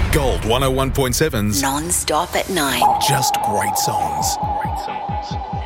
Gold 101.7's Non-stop at 9. Just great songs.